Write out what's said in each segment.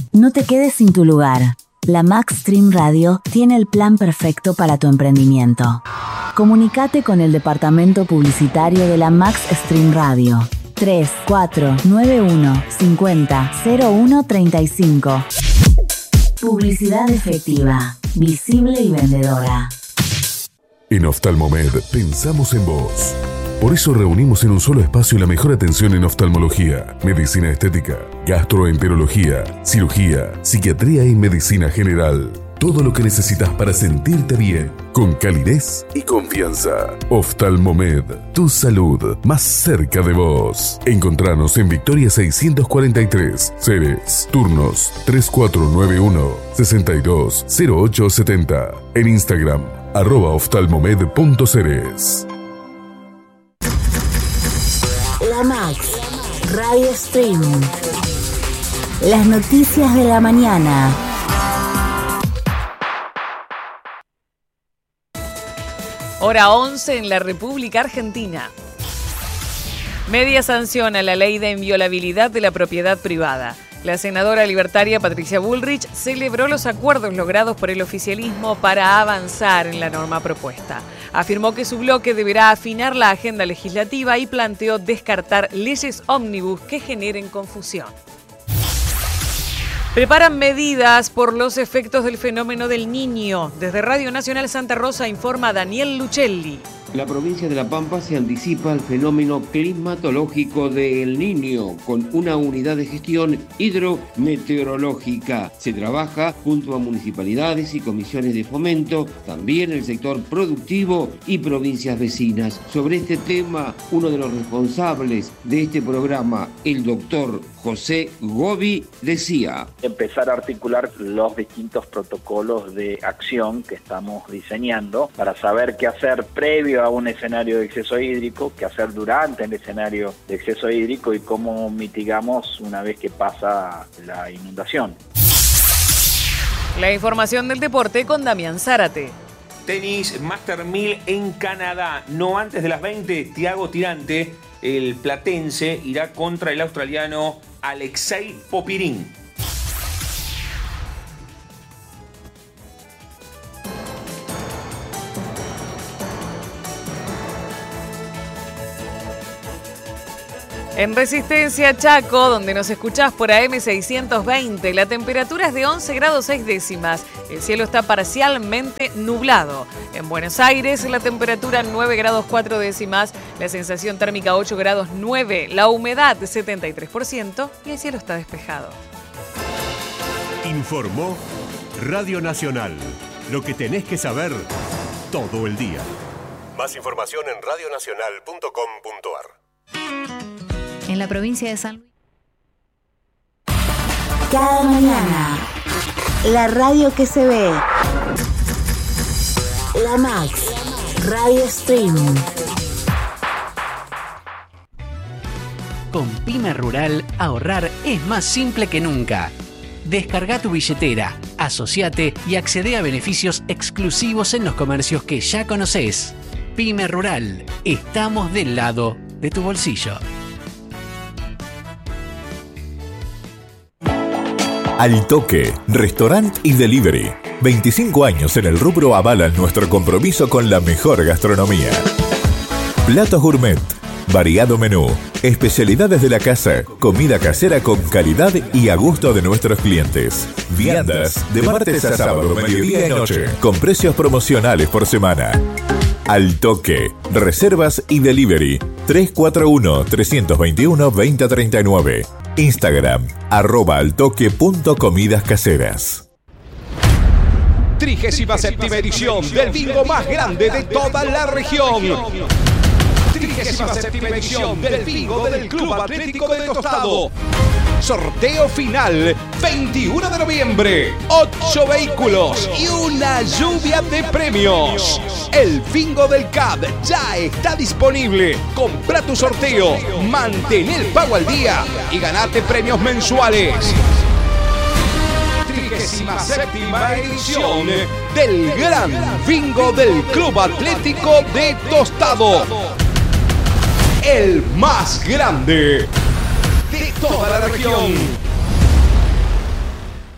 No te quedes sin tu lugar. La Maxstream Radio tiene el plan perfecto para tu emprendimiento. Comunicate con el departamento publicitario de la Maxstream Radio. 3491 50 01 35. Publicidad efectiva, visible y vendedora. En Oftalmomed pensamos en vos. Por eso reunimos en un solo espacio la mejor atención en oftalmología, medicina estética, gastroenterología, cirugía, psiquiatría y medicina general. Todo lo que necesitas para sentirte bien, con calidez y confianza. Oftalmomed, tu salud más cerca de vos. Encontranos en Victoria 643, Ceres. Turnos 3491-620870. En Instagram, @oftalmomed.ceres. La Max Radio Streaming. Las noticias de la mañana. Hora 11 en la República Argentina. Media sanción a la ley de inviolabilidad de la propiedad privada. La senadora libertaria Patricia Bullrich celebró los acuerdos logrados por el oficialismo para avanzar en la norma propuesta. Afirmó que su bloque deberá afinar la agenda legislativa y planteó descartar leyes ómnibus que generen confusión. Preparan medidas por los efectos del fenómeno del Niño. Desde Radio Nacional Santa Rosa informa Daniel Luchelli. La provincia de La Pampa se anticipa al fenómeno climatológico del Niño con una unidad de gestión hidrometeorológica. Se trabaja junto a municipalidades y comisiones de fomento, también el sector productivo y provincias vecinas. Sobre este tema, uno de los responsables de este programa, el doctor José Gobi, decía: empezar a articular los distintos protocolos de acción que estamos diseñando para saber qué hacer previo a un escenario de exceso hídrico, qué hacer durante el escenario de exceso hídrico y cómo mitigamos una vez que pasa la inundación. La información del deporte con Damián Zárate. Tenis Master 1000 en Canadá. No antes de las 20, Thiago Tirante, el platense, irá contra el australiano Alexei Popirín. En Resistencia Chaco, donde nos escuchás por AM620, la temperatura es de 11 grados 6 décimas. El cielo está parcialmente nublado. En Buenos Aires, la temperatura 9 grados 4 décimas, la sensación térmica 8 grados 9, la humedad 73% y el cielo está despejado. Informó Radio Nacional. Lo que tenés que saber todo el día. Más información en radionacional.com.ar. En la provincia de San Luis. Cada mañana, la radio que se ve. La Max Radio Streaming. Con Pyme Rural, ahorrar es más simple que nunca. Descarga tu billetera, asociate y accede a beneficios exclusivos en los comercios que ya conocés. Pyme Rural, estamos del lado de tu bolsillo. Al Toque, restaurant y delivery. 25 años en el rubro avalan nuestro compromiso con la mejor gastronomía. Platos gourmet, variado menú, especialidades de la casa, comida casera con calidad y a gusto de nuestros clientes. Viandas de martes a sábado, mediodía y noche, con precios promocionales por semana. Al Toque, reservas y delivery. 341-321-2039. Instagram, @altoque.comidascaseras. 37ª edición del bingo más grande de toda la región. 37ª edición del bingo del Club Atlético de Tostado. Sorteo final, 21 de noviembre. 8 vehículos y una lluvia de premios. El bingo del CAD ya está disponible. Compra tu sorteo, mantén el pago al día y ganate premios mensuales. 37ª edición del gran bingo del Club Atlético de Tostado. El más grande de toda la región.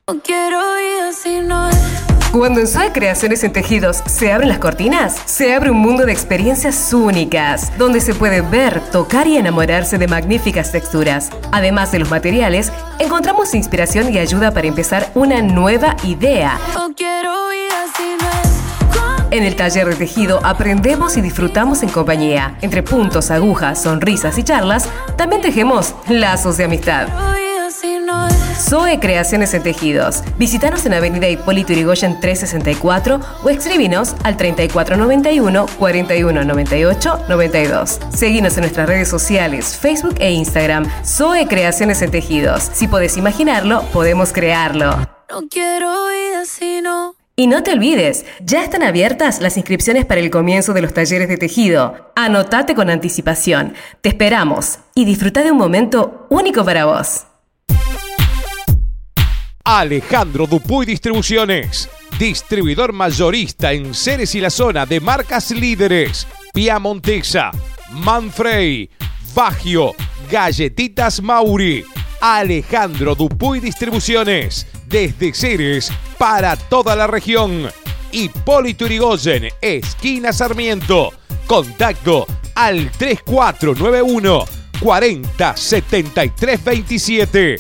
No quiero vida si no es. Cuando en Zoe Creaciones en Tejidos se abren las cortinas, se abre un mundo de experiencias únicas, donde se puede ver, tocar y enamorarse de magníficas texturas. Además de los materiales, encontramos inspiración y ayuda para empezar una nueva idea. No quiero vida si no es. En el taller de tejido aprendemos y disfrutamos en compañía. Entre puntos, agujas, sonrisas y charlas, también tejemos lazos de amistad. Zoe Creaciones en Tejidos. Visítanos en Avenida Hipólito Yrigoyen 364 o escribinos al 3491 4198 92. Seguinos en nuestras redes sociales, Facebook e Instagram. Zoe Creaciones en Tejidos. Si podés imaginarlo, podemos crearlo. No quiero vida si no. Y no te olvides, ya están abiertas las inscripciones para el comienzo de los talleres de tejido. Anotate con anticipación. Te esperamos y disfruta de un momento único para vos. Alejandro Dupuy Distribuciones, distribuidor mayorista en Ceres y la zona de marcas líderes: Piamontesa, Manfrey, Baggio, Galletitas Mauri. Alejandro Dupuy Distribuciones, desde Ceres para toda la región. Hipólito Yrigoyen, esquina Sarmiento. Contacto al 3491 40 73 27.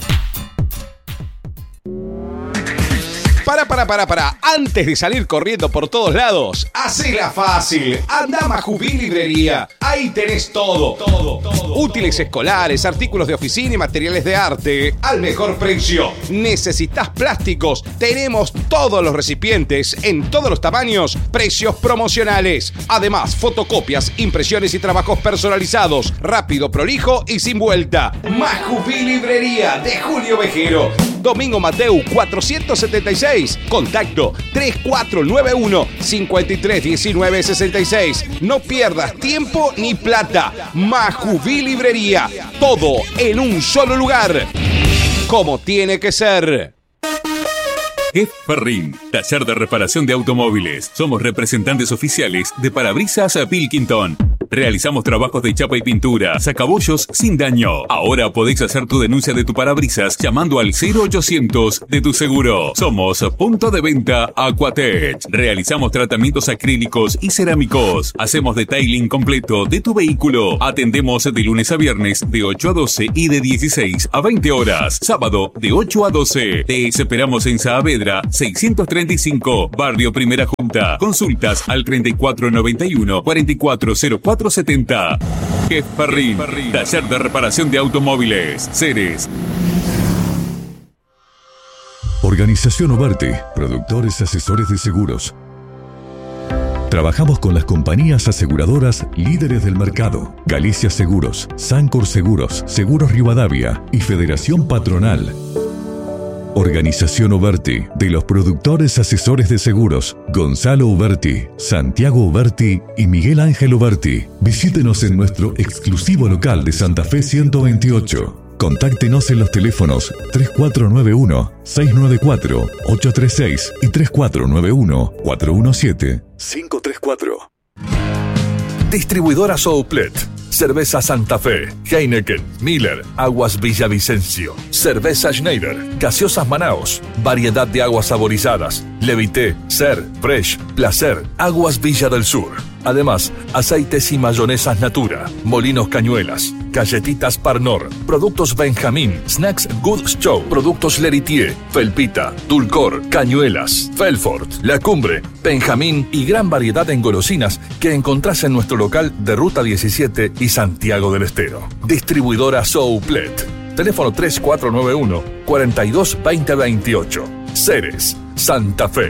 Para. Antes de salir corriendo por todos lados, hacela fácil. Anda a Majuví Librería. Ahí tenés todo. Útiles escolares, artículos de oficina y materiales de arte al mejor precio. ¿Necesitas plásticos? Tenemos todos los recipientes en todos los tamaños, precios promocionales. Además, fotocopias, impresiones y trabajos personalizados. Rápido, prolijo y sin vuelta. Majuví Librería de Julio Vejero. Domingo Mateu 476. Contacto 3491 531966. No pierdas tiempo ni plata. Majuví Librería. Todo en un solo lugar. Como tiene que ser. Ferrin, taller de reparación de automóviles. Somos representantes oficiales de Parabrisas Pilkington. Realizamos trabajos de chapa y pintura, sacabollos sin daño. Ahora podés hacer tu denuncia de tu parabrisas llamando al 0800 de tu seguro. Somos punto de venta Aquatech. Realizamos tratamientos acrílicos y cerámicos. Hacemos detailing completo de tu vehículo. Atendemos de lunes a viernes de 8 a 12 y de 16 a 20 horas. Sábado de 8 a 12. Te esperamos en Saavedra 635, Barrio Primera Junta. Consultas al 3491 440470. Ferrin, taller de reparación de automóviles. Ceres. Organización Oberti, productores asesores de seguros. Trabajamos con las compañías aseguradoras líderes del mercado: Galicia Seguros, Sancor Seguros, Seguros Rivadavia y Federación Patronal. Organización Oberti, de los productores asesores de seguros: Gonzalo Oberti, Santiago Oberti y Miguel Ángel Oberti. Visítenos en nuestro exclusivo local de Santa Fe 128. Contáctenos en los teléfonos 3491-694-836 y 3491-417-534. Distribuidora Souplet. Cerveza Santa Fe, Heineken, Miller, Aguas Villavicencio, Cerveza Schneider, Gaseosas Manaos, variedad de aguas saborizadas, Levité, Ser, Fresh, Placer, Aguas Villa del Sur. Además, aceites y mayonesas Natura, Molinos Cañuelas, Galletitas Parnor, Productos Benjamín, Snacks Good Show, Productos Leritier, Felpita, Dulcor, Cañuelas, Felfort, La Cumbre, Benjamín y gran variedad en golosinas que encontrás en nuestro local de Ruta 17 y Santiago del Estero. Distribuidora Souplet. Teléfono 3491 42 2028. Ceres, Santa Fe.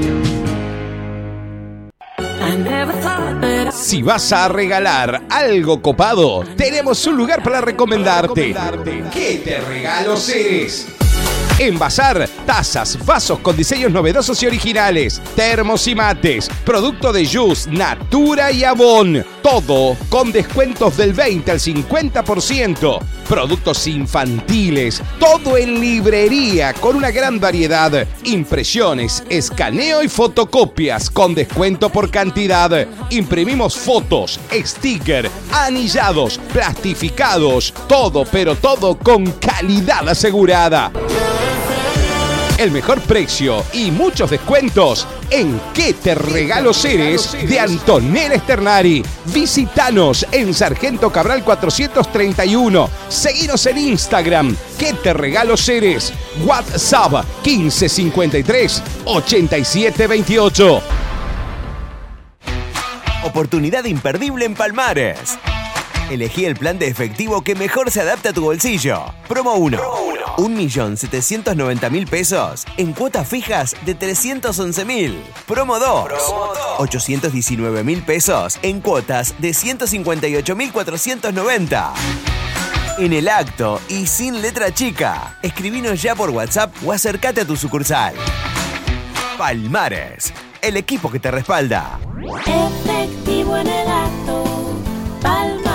Si vas a regalar algo copado, tenemos un lugar para recomendarte. ¿Qué te regalo, Ceres? Envasar, tazas, vasos con diseños novedosos y originales, termos y mates, producto de Jus, Natura y Avon. Todo con descuentos del 20 al 50%. Productos infantiles, todo en librería con una gran variedad. Impresiones, escaneo y fotocopias con descuento por cantidad. Imprimimos fotos, sticker, anillados, plastificados. Todo, pero todo con calidad asegurada. El mejor precio y muchos descuentos en ¿Qué te regalo Ceres? De Antonella Esternari. Visítanos en Sargento Cabral 431. Seguinos en Instagram. ¿Qué te regalo Ceres? WhatsApp 1553 8728. Oportunidad imperdible en Palmares. Elegí el plan de efectivo que mejor se adapta a tu bolsillo. Promo 1. 1.790.000 pesos en cuotas fijas de 311.000. Promo 2. 819.000 pesos en cuotas de 158.490. En el acto y sin letra chica. Escribinos ya por WhatsApp o acércate a tu sucursal. Palmares, el equipo que te respalda. Efectivo en el acto, Palmares.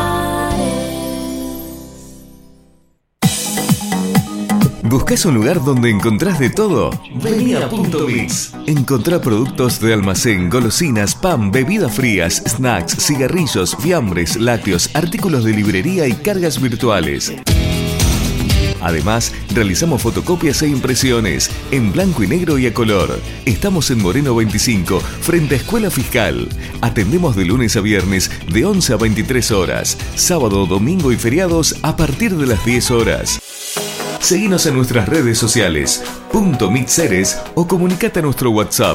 ¿Buscas un lugar donde encontrás de todo? Vení a Punto Mix. Encontrá productos de almacén, golosinas, pan, bebidas frías, snacks, cigarrillos, fiambres, lácteos, artículos de librería y cargas virtuales. Además, realizamos fotocopias e impresiones en blanco y negro y a color. Estamos en Moreno 25, frente a Escuela Fiscal. Atendemos de lunes a viernes de 11 a 23 horas. Sábado, domingo y feriados a partir de las 10 horas. Seguinos en nuestras redes sociales, Mix Ceres, o comunicate a nuestro WhatsApp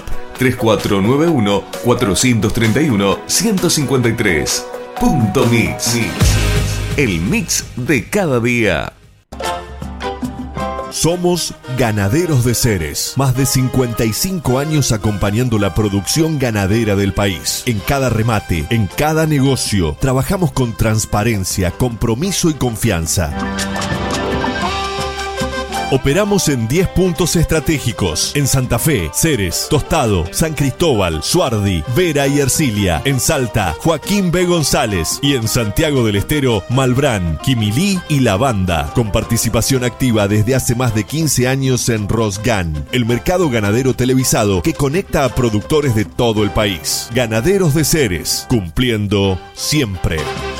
3491-431-153. Mix. El mix de cada día. Somos Ganaderos de Ceres. Más de 55 años acompañando la producción ganadera del país. En cada remate, en cada negocio, trabajamos con transparencia, compromiso y confianza. Operamos en 10 puntos estratégicos. En Santa Fe, Ceres, Tostado, San Cristóbal, Suardi, Vera y Ercilia. En Salta, Joaquín B. González. Y en Santiago del Estero, Malbrán, Quimilí y La Banda. Con participación activa desde hace más de 15 años en Rosgan, el mercado ganadero televisado que conecta a productores de todo el país. Ganaderos de Ceres, cumpliendo siempre.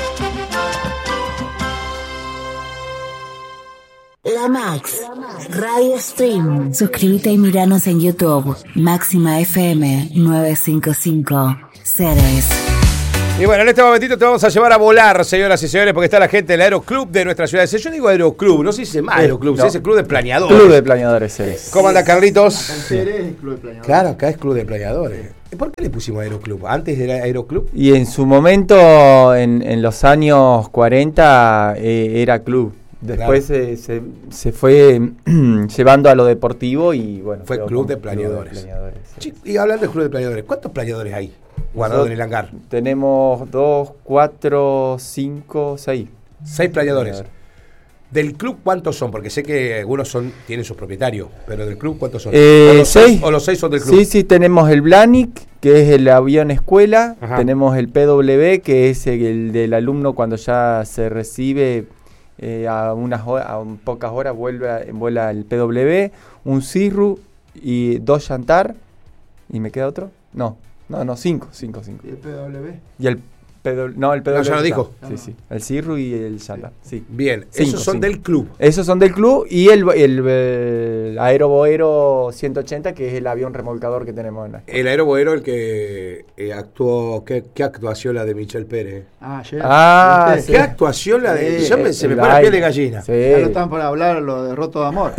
La Max Radio Stream. Suscríbete y miranos en YouTube. Máxima FM 955 Ceres. Y bueno, en este momentito te vamos a llevar a volar, señoras y señores, porque está la gente del Aeroclub de nuestra ciudad. Yo digo Aeroclub, no sé si se llama Aeroclub, se dice Club de Planeadores. Club de Planeadores, Ceres. ¿Cómo anda, Carlitos? Acá en Ceres es Club de Planeadores. Claro, acá es Club de Planeadores. ¿Por qué le pusimos Aeroclub? ¿Antes era Aeroclub? Y en su momento, en los años 40, era club. Después se fue llevando a lo deportivo y bueno. Fue Club de Planeadores. Y hablando de Club de Planeadores, ¿cuántos planeadores hay guardados en el hangar? Tenemos 2, 4, 5, 6. 6 planeadores. ¿Del club cuántos son? Porque sé que algunos tienen sus propietarios, pero del club ¿cuántos son? ¿O los 6 son del club? Sí, tenemos el Blanic, que es el avión escuela. Ajá. Tenemos el PW, que es el del alumno cuando ya se recibe. A pocas horas vuela el PW, un Cirru y 2 Yantar. ¿Y me queda otro? No, 5. ¿Y el PW? Y el PW, no, el PW. No, ya lo dijo. Sí. El Cirru y el Yantar. Sí. Bien, esos son del club. Esos son del club y el Aeroboero 180, que es el avión remolcador que tenemos en la escuela. El Aeroboero, el que actuó, ¿qué actuación la de Michel Pérez? Sí. ¿Qué actuación la de? Se me pone la piel de gallina. Sí. Ya no están por hablar lo de Roto de Amor.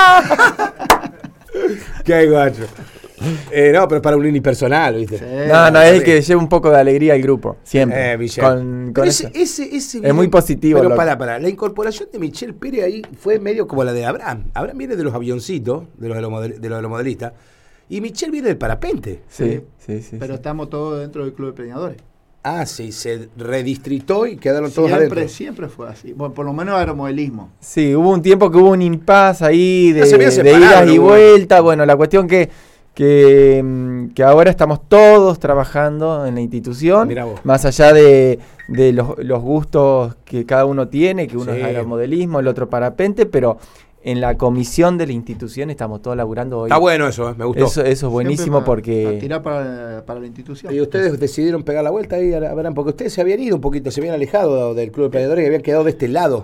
Qué guacho. No, pero para un unipersonal, ¿viste? Sí, no, es el que lleva un poco de alegría al grupo, siempre. Con ese es muy positivo. Pero para, la incorporación de Michel Pérez ahí fue medio como la de Abraham. Abraham viene de los avioncitos, de los aeromodelistas, y Michel viene del parapente. Sí. Pero estamos todos dentro del Club de Planeadores. Sí, se redistritó y quedaron todos adentro. Siempre fue así. Bueno, por lo menos aeromodelismo. Sí, hubo un tiempo que hubo un impasse ahí de idas y vueltas. Bueno, la cuestión que ahora estamos todos trabajando en la institución, más allá de los gustos que cada uno tiene, que uno es aeromodelismo, el otro parapente, pero en la comisión de la institución estamos todos laburando hoy. Está bueno eso, me gustó. Eso es buenísimo porque... tirar para la institución. Y ustedes decidieron pegar la vuelta ahí, verán, porque ustedes se habían ido un poquito, se habían alejado del Club de Planeadores y habían quedado de este lado.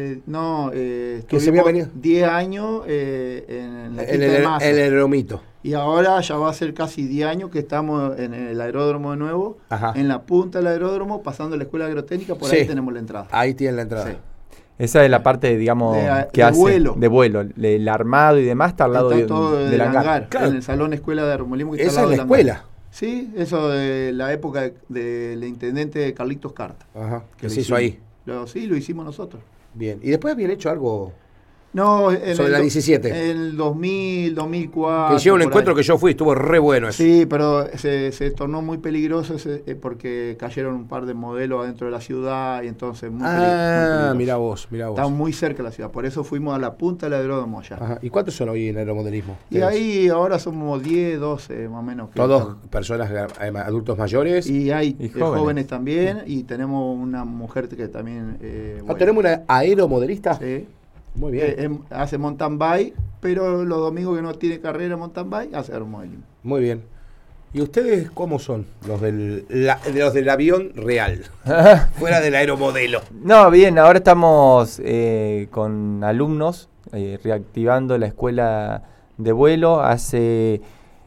Que se había venido 10 años en la quinta de Masa. En el aeromito. Y ahora ya va a ser casi 10 años que estamos en el aeródromo de nuevo, en la punta del aeródromo, pasando la escuela agrotécnica, por ahí tenemos la entrada. Ahí tienen la entrada. Sí. Esa es la parte, digamos, que hace de vuelo. El armado y demás está al lado del hangar. Claro. En el salón escuela de aeromodelismo. Esa es la escuela. Sí, eso de la época del intendente Carlitos Carta. Ajá, que se hizo ahí. Sí, lo hicimos nosotros. Bien, ¿y después habían hecho algo? No, sobre la 17. En el 2000, 2004. Que hicieron un encuentro que yo fui, estuvo re bueno eso. Sí, pero se tornó muy peligroso porque cayeron un par de modelos adentro de la ciudad y entonces muy peligroso. Mirá vos. Estamos muy cerca de la ciudad, por eso fuimos a la punta del aeródromo allá. Ajá. ¿Y cuántos son hoy en aeromodelismo? Y ahí ahora somos 10, 12 más o menos. Todos personas, adultos mayores. Y hay jóvenes también, y tenemos una mujer que también... ¿Tenemos una aeromodelista? Sí. Muy bien. Hace mountain bike, pero los domingos que no tiene carrera mountain bike, hace aeromodelismo. Muy bien. ¿Y ustedes cómo son? Los del avión real, fuera del aeromodelo. No, bien, ahora estamos con alumnos reactivando la escuela de vuelo. Hace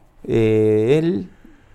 el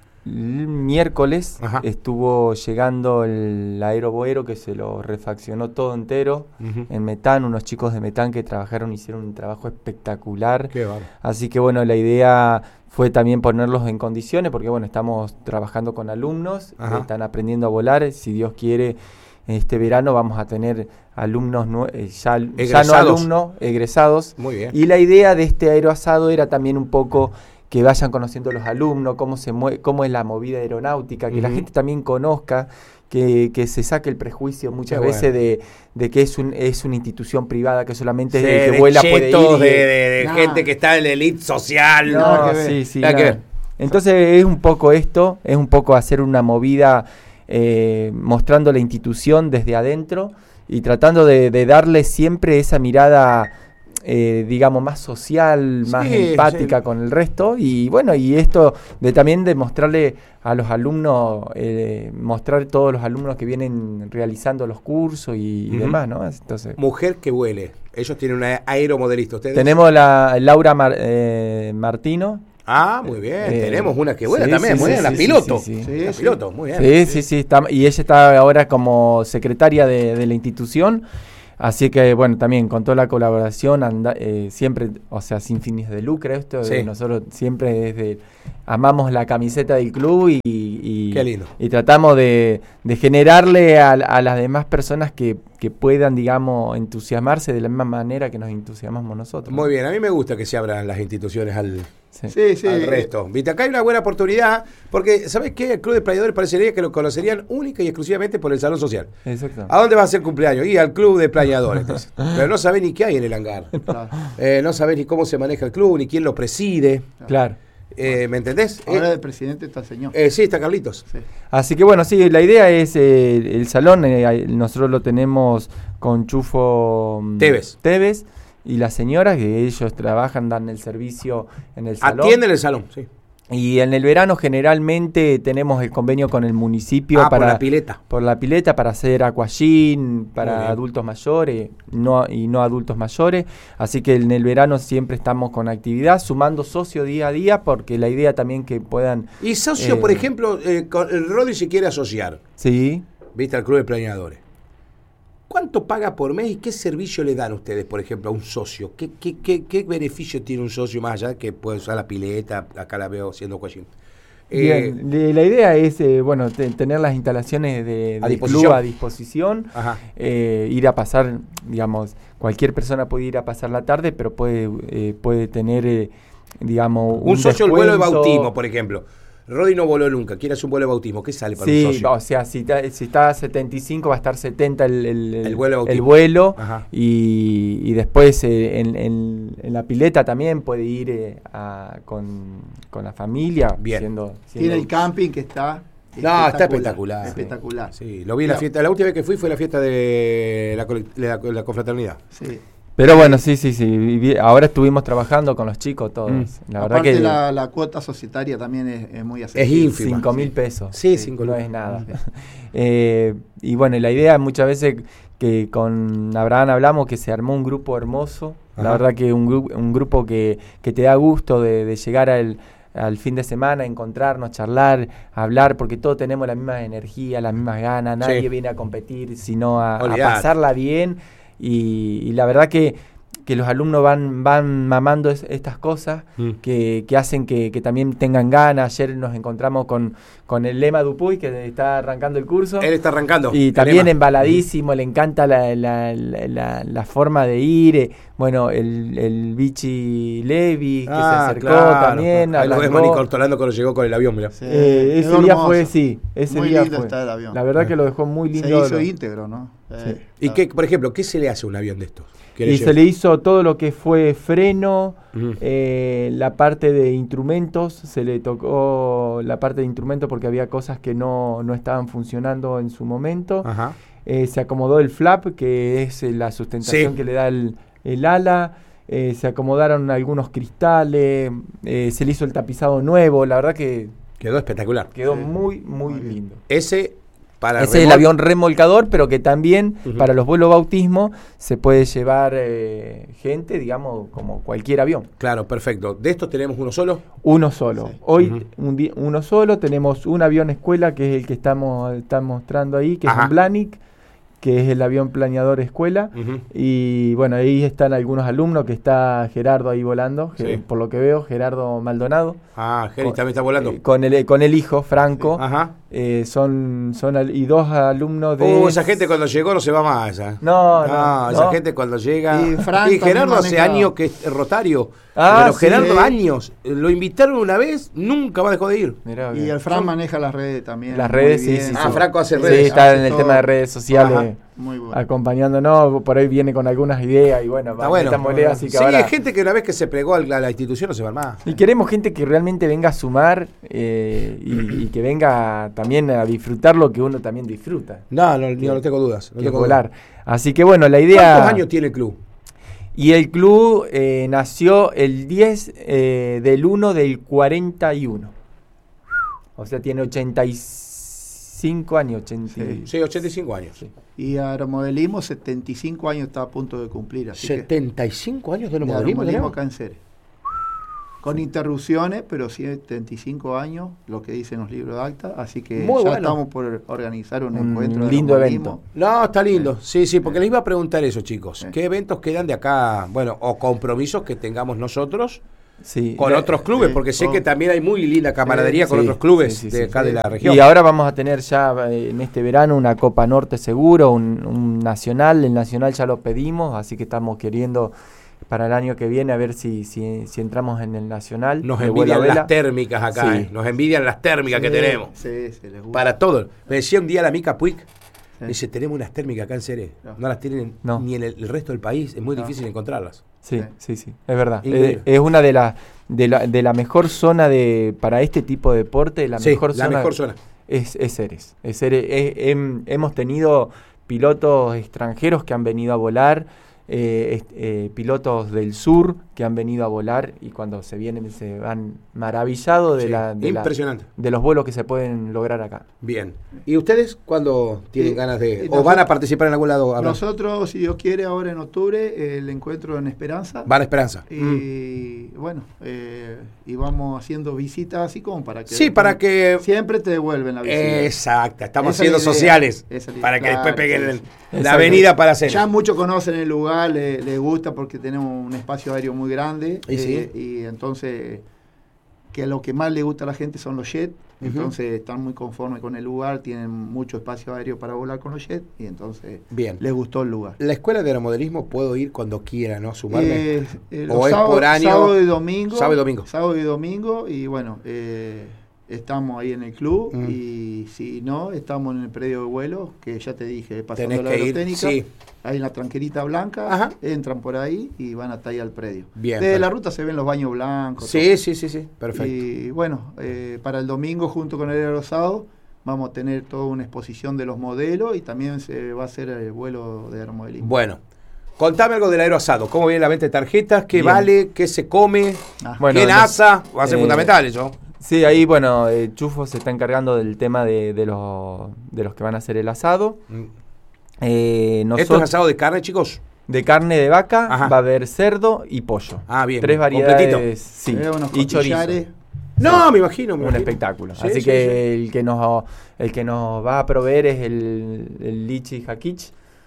miércoles estuvo llegando el aeroboero que se lo refaccionó todo entero en Metán, unos chicos de Metán que hicieron un trabajo espectacular. Qué bárbaro. Así que bueno, la idea fue también ponerlos en condiciones porque bueno, estamos trabajando con alumnos que están aprendiendo a volar. Si Dios quiere, este verano vamos a tener alumnos ya no alumnos egresados. Muy bien. Y la idea de este aeroasado era también un poco que vayan conociendo los alumnos, cómo es la movida aeronáutica, que la gente también conozca, que se saque el prejuicio muchas veces de que es una institución privada que solamente el que vuela puede ir. De gente que está en la elite social. Nada que ver. Entonces es un poco esto, es un poco hacer una movida mostrando la institución desde adentro y tratando de darle siempre esa mirada digamos más social, más empática con el resto y bueno, y esto también de mostrarle a los alumnos, mostrar todos los alumnos que vienen realizando los cursos y demás, ¿no? Entonces, mujer que vuele, ellos tienen una aeromodelista. ¿Ustedes? Tenemos la Laura Martino. Muy bien, tenemos una que vuela también, muy bien, la piloto. La piloto, muy bien. Sí, y ella está ahora como secretaria de la institución. Así que, bueno, también con toda la colaboración, siempre, o sea, sin fines de lucro, nosotros siempre amamos la camiseta del club Qué lindo. Y tratamos de generarle a las demás personas que puedan, digamos, entusiasmarse de la misma manera que nos entusiasmamos nosotros. Muy bien, a mí me gusta que se abran las instituciones al resto. Viste, acá hay una buena oportunidad, porque, ¿sabes qué? El Club de Planeadores parecería que lo conocerían única y exclusivamente por el Salón Social. Exacto. ¿A dónde va a ser cumpleaños? Y al Club de Planeadores. Pero no sabés ni qué hay en el hangar. Claro. No sabés ni cómo se maneja el club, ni quién lo preside. Claro. ¿Me entendés? Ahora el presidente está el señor. Sí, está Carlitos. Sí. Así que bueno, sí, la idea es el salón, nosotros lo tenemos con Chufo Tevez y las señoras, que ellos trabajan, dan el servicio en el salón. Atienden el salón, sí. Y en el verano generalmente tenemos el convenio con el municipio por la pileta. Por la pileta para hacer aquagym para adultos mayores y no adultos mayores. Así que en el verano siempre estamos con actividad, sumando socio día a día, porque la idea también que puedan... Y socio, por ejemplo, el Rodi se quiere asociar. Sí. ¿Viste? Al Club de Planeadores. ¿Cuánto paga por mes y qué servicio le dan ustedes, por ejemplo, a un socio? ¿Qué beneficio tiene un socio más allá que puede usar la pileta? Acá la veo haciendo aquagym. Bien, la idea es tener las instalaciones del club a disposición, ir a pasar, digamos, cualquier persona puede ir a pasar la tarde, pero puede tener, digamos, un socio del vuelo de bautismo, por ejemplo. Rodi no voló nunca, quiere hacer un vuelo de bautismo, ¿qué sale para un socio? O sea, si está a 75 va a estar 70 el vuelo de vuelo y después en la pileta también puede ir con la familia. Bien. Tiene el camping que está espectacular. Espectacular. Sí, lo vi en la fiesta, la última vez que fui fue la fiesta de la confraternidad. Sí. Pero bueno, sí. Ahora estuvimos trabajando con los chicos todos. La verdad aparte que la cuota societaria también es muy accesible. Es ínfima. 5.000 pesos. Sí, 5 no es nada. Y bueno, la idea muchas veces que con Abraham hablamos que se armó un grupo hermoso. Ajá. La verdad que un grupo que te da gusto de llegar al fin de semana, encontrarnos, charlar, hablar, porque todos tenemos la misma energía, las mismas ganas, nadie viene a competir, sino a pasarla bien, y la verdad que los alumnos van mamando estas cosas que hacen que también tengan ganas. Ayer nos encontramos con el Lema Dupuy, que está arrancando el curso. Él está arrancando. Y también embaladísimo, le encanta la forma de ir. Bueno, el Vichy Levi, que se acercó también. Ahí lo ves Manicortolando cuando llegó con el avión, mirá. Ese día fue, ese muy día lindo fue. está el avión. La verdad que lo dejó muy lindo. Se hizo íntegro, ¿no? Sí. ¿Y qué, por ejemplo, qué se le hace a un avión de estos? Y se le hizo todo lo que fue freno, la parte de instrumentos, se le tocó la parte de instrumentos porque había cosas que no estaban funcionando en su momento. Ajá. Se acomodó el flap, que es la sustentación que le da el ala. Se acomodaron algunos cristales, se le hizo el tapizado nuevo. La verdad que quedó espectacular. Quedó muy lindo. Ese es el avión remolcador, pero que también para los vuelos bautismo se puede llevar gente, digamos, como cualquier avión. Claro, perfecto. ¿De estos tenemos uno solo? Uno solo. Sí. Hoy uno solo. Tenemos un avión escuela, que es el que está mostrando ahí, que es un Blanic, que es el avión planeador escuela. Y bueno, ahí están algunos alumnos, que está Gerardo ahí volando, por lo que veo, Gerardo Maldonado. Geri también está volando. Con el hijo, Franco. Ajá. Y dos alumnos de... esa gente cuando llegó no se va más. No, esa gente cuando llega... Y Gerardo hace años que es rotario. Pero Gerardo años. Lo invitaron una vez, nunca más dejó de ir. Mirá, y el Fran maneja las redes también. Las redes, sí. Franco hace redes. Sí, está en el tema de redes sociales. Muy bueno. Acompañándonos, por ahí viene con algunas ideas y bueno, así que ahora... hay gente que una vez que se plegó a la institución no se va más. Y queremos gente que realmente venga a sumar y que venga también a disfrutar lo que uno también disfruta. No tengo dudas. Que volar. Así que bueno, la idea... ¿Cuántos años tiene el club? Y el club nació el 10 del 1 del 41. O sea, tiene 85 años. 85 años. Sí. Y aeromodelismo, 75 años está a punto de cumplir. Así 75 años de aeromodelismo acá en Ceres. Con interrupciones, pero 75 años, lo que dicen los libros de acta. Así que estamos por organizar un encuentro. Un lindo evento. No, está lindo. Sí, porque les iba a preguntar eso, chicos. ¿Qué eventos quedan de acá? Bueno, o compromisos que tengamos nosotros con otros clubes, porque sé que también hay muy linda camaradería con otros clubes de acá de la región. Y ahora vamos a tener ya en este verano una Copa Norte seguro, un nacional. El nacional ya lo pedimos, así que estamos queriendo... para el año que viene a ver si entramos en el nacional. Nos envidian las térmicas acá, nos envidian las térmicas que tenemos. Sí, les gusta. Para todo. Me decía un día la Mica Puig, dice, tenemos unas térmicas acá en Ceres. No las tienen ni en el resto del país, es muy difícil encontrarlas. Sí, es verdad. Es una de la mejor zona para este tipo de deporte, la mejor zona es Ceres. Hemos tenido pilotos extranjeros que han venido a volar, pilotos del sur que han venido a volar y cuando se vienen se van maravillados impresionante. De los vuelos que se pueden lograr acá. Bien. ¿Y ustedes cuándo tienen ganas de o van a participar en algún lado? Nosotros, si Dios quiere, ahora en octubre el encuentro en Esperanza. Van a Esperanza. Y bueno, y vamos haciendo visitas así como para que para que siempre te devuelven la visita. Exacto, estamos haciendo sociales para que después peguen la avenida para hacer. Ya muchos conocen el lugar, les gusta porque tenemos un espacio aéreo muy grande y entonces que lo que más le gusta a la gente son los jets, entonces están muy conformes con el lugar, tienen mucho espacio aéreo para volar con los jets y entonces les gustó el lugar. ¿La escuela de aeromodelismo puedo ir cuando quiera, no? ¿Sumarme? ¿O es por año? Sábado y domingo. Sábado y domingo y bueno, estamos ahí en el club y si no, estamos en el predio de vuelo, que ya te dije, pasando la aerotécnica, ahí en la tranquerita blanca, entran por ahí y van hasta ahí al predio. Bien, desde la ruta se ven los baños blancos. Sí, perfecto. Y bueno, para el domingo junto con el aerosado vamos a tener toda una exposición de los modelos y también se va a hacer el vuelo de aeromodelismo. Bueno, Contame algo del aeroasado. ¿Cómo viene la venta de tarjetas? ¿Qué vale? ¿Qué se come? Bueno, ¿Quién asa? Va a ser fundamental eso. Sí, ahí, Chufo se está encargando del tema de los que van a hacer el asado. ¿Esto es asado de carne, chicos? De carne de vaca, va a haber cerdo y pollo. Bien. 3 variedades. Completito. Sí, y chorizo. No, me imagino. Un espectáculo. Así que el que nos va a proveer es el Lichi Hakich.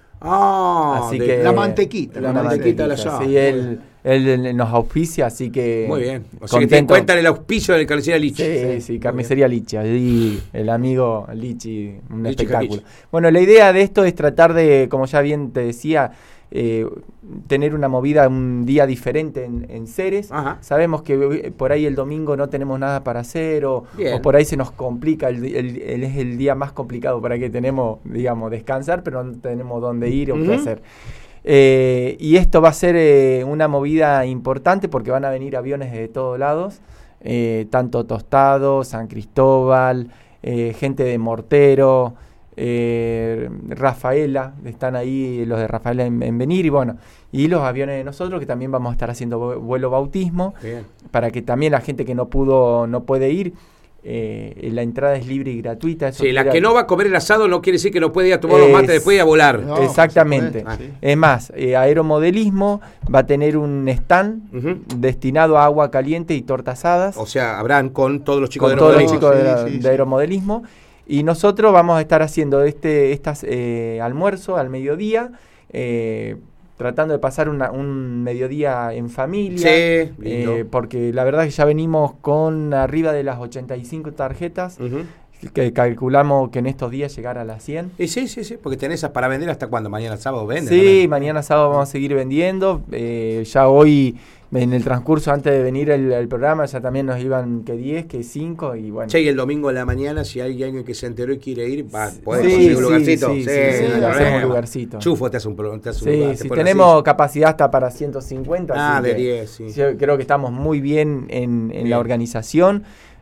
Así que la mantequita. La mantequita de la llave. Sí, él nos auspicia, así que... Muy bien. O sea que te encuentran el auspicio de la carnicería Lichi. Sí, carnicería Lichi. Allí el amigo Lichi, un Lichi espectáculo. Hakich. Bueno, la idea de esto es tratar de, como ya bien te decía, tener una movida un día diferente en Ceres. Sabemos que por ahí el domingo no tenemos nada para hacer o por ahí se nos complica, es el día más complicado para que tenemos, digamos, descansar, pero no tenemos dónde ir o qué hacer. Y esto va a ser una movida importante porque van a venir aviones de todos lados, tanto Tostado, San Cristóbal, gente de Mortero, Rafaela, están ahí los de Rafaela en venir y los aviones de nosotros que también vamos a estar haciendo vuelo bautismo para que también la gente que no puede ir, la entrada es libre y gratuita. Eso la que no va a comer el asado no quiere decir que no puede ir a tomar los mates después y a volar. No, exactamente. Es más, Aeromodelismo va a tener un stand destinado a agua caliente y tortas asadas. O sea, habrán con todos los chicos de Aeromodelismo. Y nosotros vamos a estar haciendo este almuerzo al mediodía, tratando de pasar un mediodía en familia, porque la verdad que ya venimos con arriba de las 85 tarjetas, que calculamos que en estos días llegar a las 100. Sí, porque tenés esas para vender hasta cuando, mañana sábado venden. Sí, mañana sábado vamos a seguir vendiendo, ya hoy... En el transcurso, antes de venir el programa, ya también nos iban que 10, que 5 y bueno. Y el domingo de la mañana, si hay alguien que se enteró y quiere ir, puede conseguir un lugarcito. Sí, hacemos un lugarcito. Chufo te hace un lugar. Sí, tenemos capacidad hasta para 150. De 10, yo creo que estamos muy bien en la organización.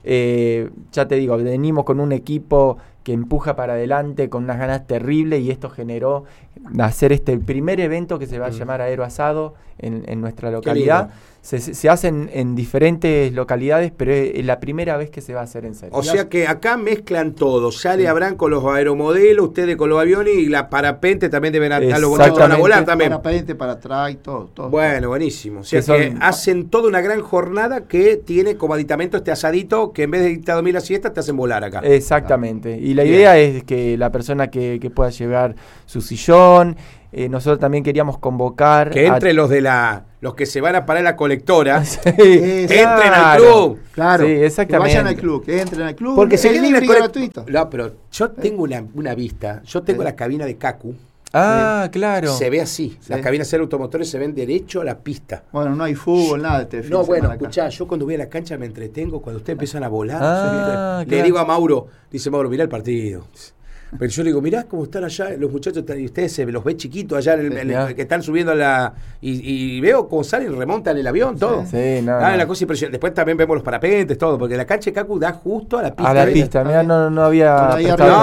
Ya te digo, venimos con un equipo que empuja para adelante con unas ganas terribles y esto generó hacer este primer evento que se va a llamar Aeroasado en nuestra localidad. Se hacen en diferentes localidades, pero es la primera vez que se va a hacer en serio. O sea que acá mezclan todo. Sale Abraham con los aeromodelos, ustedes con los aviones y la parapente también deben estar los bonitos van a volar también. Parapente, para atrás y todo. Bueno, buenísimo. O sea que hacen toda una gran jornada que tiene como aditamento este asadito que en vez de irte a dormir la siesta te hacen volar acá. Exactamente. Y la idea es que la persona que pueda llevar su sillón. Nosotros también queríamos convocar que entre los que se van a parar la colectora entren al club. Claro, sí, exactamente. Que vayan al club, que entren al club. Porque se es libre y gratuito. No, pero yo tengo una vista. Yo tengo la cabina de Cacu. Claro. Se ve así. Las cabinas de automotores se ven derecho a la pista. Bueno, no hay fútbol, nada. Escuchá, yo cuando voy a la cancha me entretengo. Cuando ustedes empiezan a volar, le digo a Mauro, dice Mauro, mirá el partido. Pero yo le digo, mirá cómo están allá los muchachos, y ustedes se los ve chiquitos allá, que están subiendo y veo cómo salen y remontan el avión, todo. La cosa impresionante. Después también vemos los parapentes, todo, porque la cancha de Cacu da justo a la pista. A la pista, mirá, no había...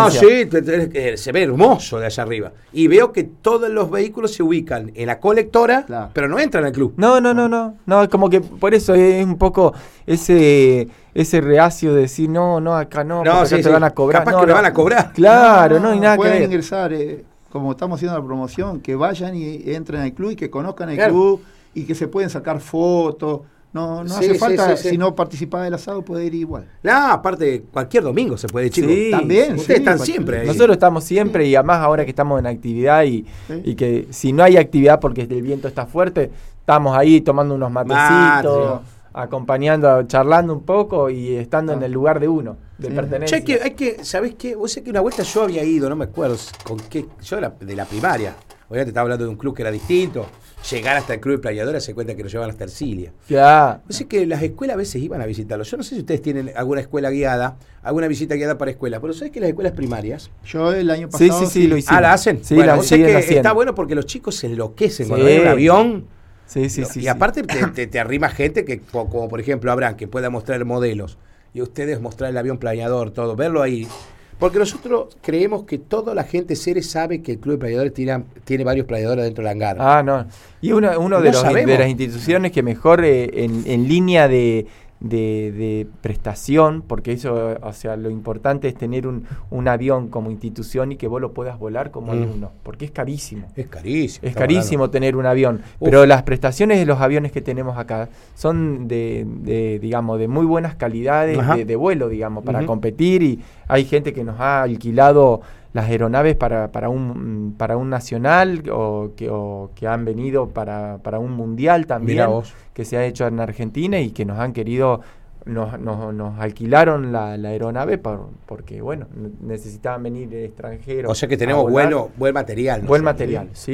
Se ve hermoso de allá arriba. Y veo que todos los vehículos se ubican en la colectora, pero no entran al club. No, como que por eso es un poco ese reacio de decir, acá no, porque acá te van a cobrar. Capaz que le van a cobrar. Claro, no hay nada que ver. Pueden ingresar, como estamos haciendo la promoción, que vayan y entren al club y que conozcan el club y que se pueden sacar fotos. No hace falta, si no participar del asado, puede ir igual. Aparte, cualquier domingo se puede, chicos. También. Ustedes están siempre ahí. Nosotros estamos siempre y además ahora que estamos en actividad y que si no hay actividad porque el viento está fuerte, estamos ahí tomando unos matecitos. Acompañando, charlando un poco y estando en el lugar de uno, de pertenencia. ¿Sabés qué? Vos sé que una vuelta yo había ido, no me acuerdo con qué, yo era de la primaria, obviamente estaba hablando de un club que era distinto, llegar hasta el club de Playadora se cuenta que lo llevan hasta Ercilia. Ya. Yo sé que las escuelas a veces iban a visitarlos, yo no sé si ustedes tienen alguna escuela guiada, alguna visita guiada para escuelas, pero ¿sabés que las escuelas primarias? Yo el año pasado... Sí, lo hicimos. ¿La hacen? Sí, bueno, sé que está bueno porque los chicos se enloquecen cuando ven un avión... Y aparte te arrima gente que, como por ejemplo Abraham, que pueda mostrar modelos y ustedes mostrar el avión planeador, todo, verlo ahí. Porque nosotros creemos que toda la gente Ceres sabe que el Club de Playadores tiene varios playadores dentro del hangar. Ah, no. Y uno de las instituciones que mejor en línea de prestación, porque eso, o sea, lo importante es tener un avión como institución y que vos lo puedas volar como alumno, porque es carísimo. Es carísimo. Es carísimo tener un avión. Pero las prestaciones de los aviones que tenemos acá son digamos, de muy buenas calidades de vuelo, digamos, para competir, y hay gente que nos ha alquilado las aeronaves para un nacional o que han venido para un mundial también, que se ha hecho en Argentina y que nos han querido, nos alquilaron la aeronave porque, bueno, necesitaban venir extranjeros. O sea que tenemos buen material. Buen material, sí.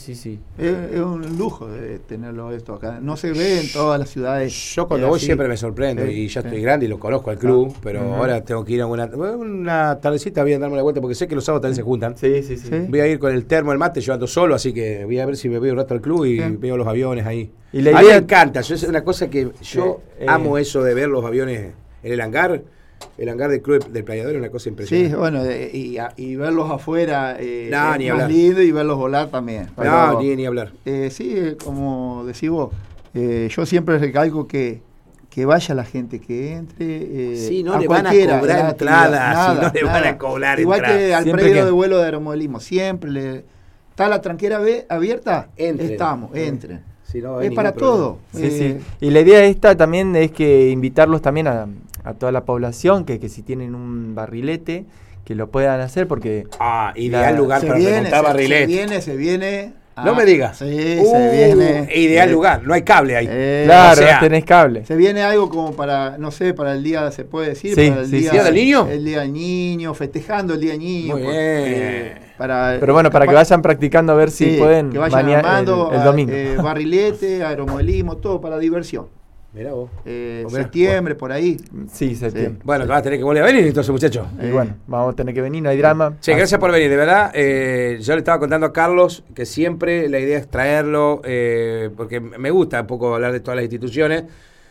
Es un lujo de tenerlo esto acá. No se ve en todas las ciudades. Yo cuando voy siempre me sorprendo y ya estoy grande y lo conozco al club, pero ahora tengo que ir a una tardecita, voy a darme la vuelta porque sé que los sábados también se juntan. Sí. Voy a ir con el termo, el mate, yo ando solo, así que voy a ver si me voy un rato al club y veo los aviones ahí. Y la idea, a mí me encanta, es una cosa que yo amo eso de ver los aviones en el hangar. El hangar del Club del Playador es una cosa impresionante. Sí, bueno, y verlos afuera ni es hablar. Más lindo, y verlos volar también. Pero, ni hablar. Sí, como decís vos, yo siempre recalco que vaya la gente, que entre. Sí, no le van a cobrar entrada, no le van a cobrar igual entrada. Que al predio de vuelo de aeromodelismo, siempre está la tranquera abierta, entren. Si no, es para todo. Sí. Y la idea esta también es que invitarlos también a toda la población, que si tienen un barrilete, que lo puedan hacer, porque... ideal lugar para remontar barrilete. Se viene... No me digas. Sí, se viene. Ideal lugar, no hay cable ahí. Claro, no tenés cable. Se viene algo como para, no sé, para el día, se puede decir, para el día del niño. El día del niño, festejando el día del niño. Muy bien. Pero bueno, para que vayan practicando a ver si pueden que vayan armando el domingo. Barrilete, aeromodelismo, todo para diversión. Mirá vos. Septiembre, por ahí. Sí, septiembre. Bueno, vas a tener que volver a venir entonces, muchachos. Y bueno, vamos a tener que venir, no hay drama. Sí, gracias por venir, de verdad. Yo le estaba contando a Carlos que siempre la idea es traerlo, porque me gusta un poco hablar de todas las instituciones.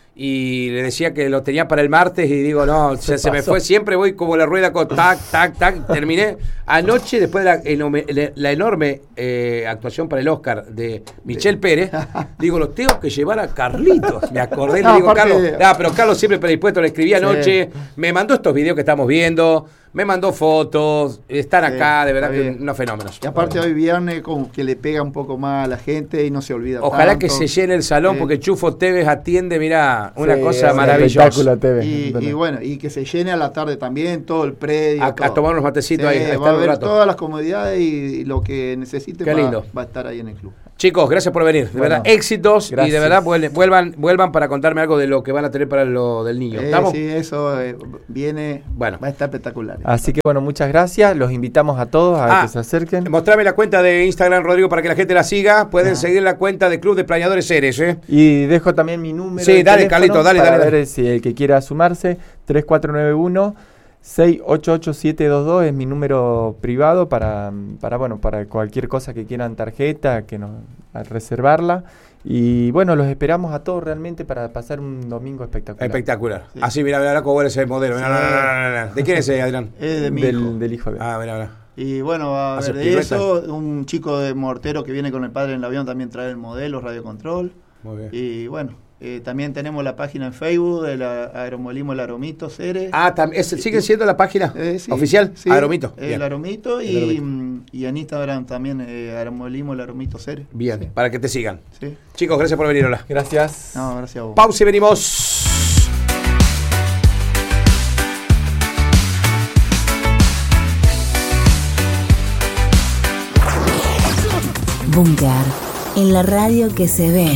Y le decía que lo tenía para el martes y digo, no, se me fue, siempre voy como la rueda con tac, terminé. Anoche, después de la enorme actuación para el Oscar de Michelle Pérez, digo, lo tengo que llevar a Carlitos. Me acordé, le digo, Carlos, pero Carlos siempre predispuesto, le escribí anoche, me mandó estos videos que estamos viendo, me mandó fotos, están acá, de verdad que unos fenómenos. Y aparte hoy viernes como que le pega un poco más a la gente y no se olvida. Ojalá que se llene el salón porque Chufo Tevez atiende, mirá, una cosa maravillosa. Y bueno, y que se llene a la tarde también, todo el predio. A tomar unos matecitos ahí. Va a haber todas las comodidades y lo que necesite va a estar ahí en el club. Chicos, gracias por venir. De verdad, éxitos. Gracias. Y de verdad vuelvan para contarme algo de lo que van a tener para lo del niño. ¿Estamos? Sí, eso viene. Bueno, va a estar espectacular. Así que bueno, muchas gracias. Los invitamos a todos a que se acerquen. Mostrame la cuenta de Instagram, Rodrigo, para que la gente la siga. Pueden seguir la cuenta de Club de Playadores Ceres. Y dejo también mi número. Sí, dale, Carlito, dale. Ver si el que quiera sumarse, 3491-688722 es mi número privado para cualquier cosa que quieran, tarjeta, a reservarla. Y bueno, los esperamos a todos realmente para pasar un domingo espectacular. Espectacular. Sí. Así, mira cómo eres el modelo. Sí. ¿De quién es ese, Adrián? Es de mi hijo. Del hijo de mira. Y bueno, a ver, de eso, un chico de Mortero que viene con el padre en el avión también trae el modelo, radiocontrol. Muy bien. Y bueno, también tenemos la página en Facebook del Aeromodelismo El Aromito Ceres. ¿Sigue siendo la página oficial? Sí, Aromito. El Aromito y en Instagram también Aeromodelismo El Aromito Ceres. Bien, para que te sigan. Sí. Chicos, gracias por venir, hola. Gracias. No, gracias a vos. Pausa y venimos. Búnker, en la radio que se ve.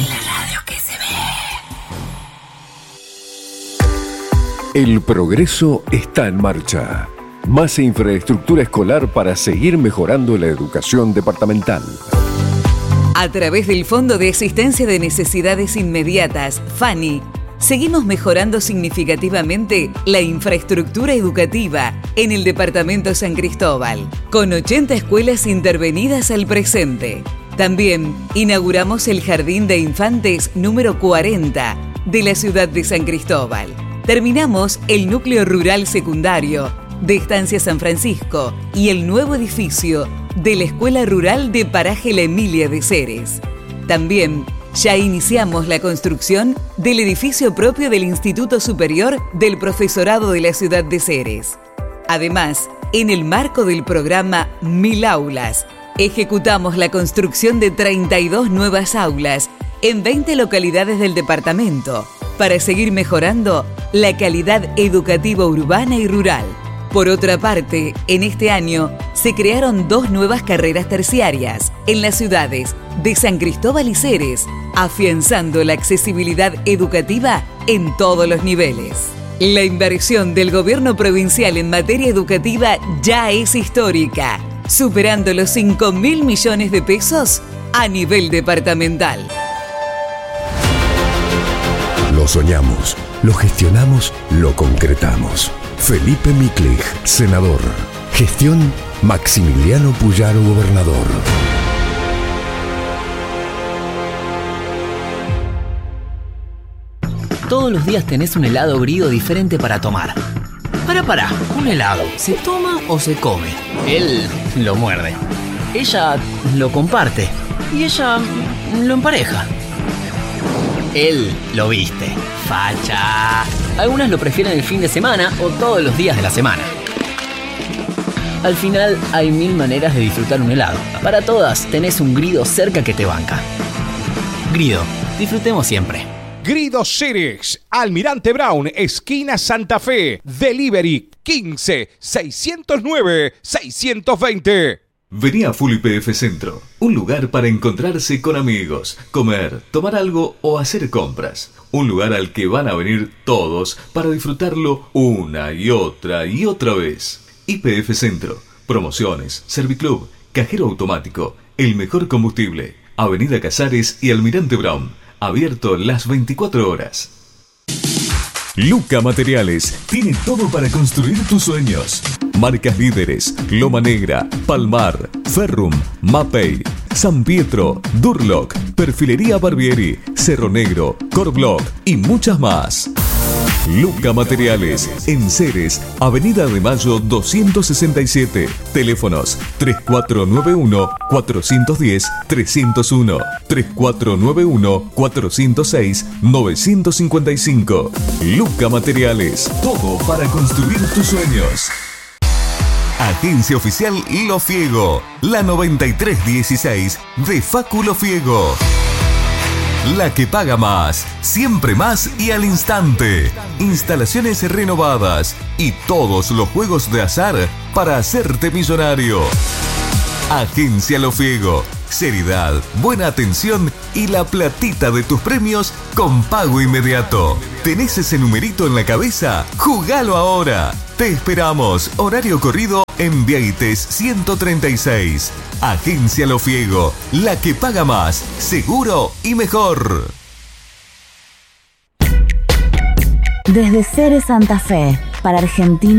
El progreso está en marcha. Más infraestructura escolar para seguir mejorando la educación departamental. A través del Fondo de Asistencia de Necesidades Inmediatas, FANI, seguimos mejorando significativamente la infraestructura educativa en el departamento San Cristóbal, con 80 escuelas intervenidas al presente. También inauguramos el Jardín de Infantes número 40 de la ciudad de San Cristóbal. Terminamos el núcleo rural secundario de Estancia San Francisco y el nuevo edificio de la Escuela Rural de Paraje La Emilia de Ceres. También ya iniciamos la construcción del edificio propio del Instituto Superior del Profesorado de la ciudad de Ceres. Además, en el marco del programa 1000 Aulas, ejecutamos la construcción de 32 nuevas aulas en 20 localidades del departamento para seguir mejorando la calidad educativa urbana y rural. Por otra parte, en este año se crearon 2 nuevas carreras terciarias en las ciudades de San Cristóbal y Ceres, afianzando la accesibilidad educativa en todos los niveles. La inversión del gobierno provincial en materia educativa ya es histórica, superando los 5.000 millones de pesos a nivel departamental. Lo soñamos, lo gestionamos, lo concretamos. Felipe Miklich, senador. Gestión Maximiliano Puyaro, gobernador. Todos los días tenés un helado Grido diferente para tomar. Pará, ¿un helado se toma o se come? Él lo muerde. Ella lo comparte. Y ella lo empareja. Él lo viste. Facha. Algunas lo prefieren el fin de semana o todos los días de la semana. Al final hay 1000 maneras de disfrutar un helado. Para todas tenés un Grido cerca que te banca. Grido, disfrutemos siempre. Grido Ceres, Almirante Brown, esquina Santa Fe, delivery 15-609-620. Vení a Full YPF Centro, un lugar para encontrarse con amigos, comer, tomar algo o hacer compras. Un lugar al que van a venir todos para disfrutarlo una y otra vez. YPF Centro, promociones, Serviclub, cajero automático, el mejor combustible, Avenida Casares y Almirante Brown, abierto las 24 horas. Luca Materiales tiene todo para construir tus sueños. Marcas líderes: Loma Negra, Palmar, Ferrum, Mapei, San Pietro, Durlock, Perfilería Barbieri, Cerro Negro, Corblock y muchas más. Luca Materiales, en Ceres, Avenida de Mayo 267. Teléfonos 3491-410-301, 3491-406-955. Luca Materiales, todo para construir tus sueños. Agencia Oficial Lo Fiego, la 9316 de Facu Lo Fiego. La que paga más, siempre más y al instante. Instalaciones renovadas y todos los juegos de azar para hacerte millonario. Agencia Lo Fiego, seriedad, buena atención y la platita de tus premios con pago inmediato. ¿Tenés ese numerito en la cabeza? ¡Jugalo ahora! Te esperamos, horario corrido en Vieites 136. Agencia Lo Fiego, la que paga más, seguro y mejor. Desde Ceres Santa Fe, para Argentina.